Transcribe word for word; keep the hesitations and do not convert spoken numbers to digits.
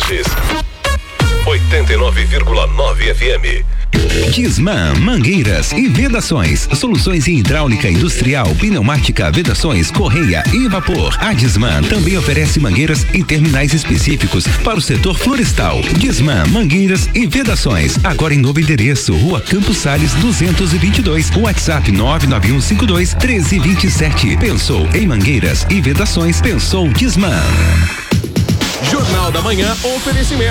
Lages. oitenta e nove vírgula nove F M. Disman, mangueiras e vedações, soluções em hidráulica industrial, pneumática, vedações, correia e vapor. A Disman também oferece mangueiras em terminais específicos para o setor florestal. Disman, mangueiras e vedações, agora em novo endereço, Rua Campos Sales duzentos e vinte e dois, WhatsApp nove nove um cinco dois um três dois sete. Pensou em mangueiras e vedações, pensou Disman. Jornal da Manhã, oferecimento.